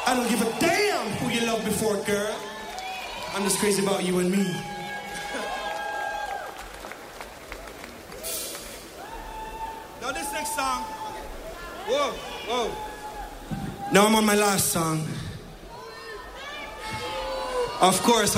I don't give a damn who you loved before, girl. I'm just crazy about you and me. Now this next song. Whoa, whoa. Now I'm on my last song. Of course.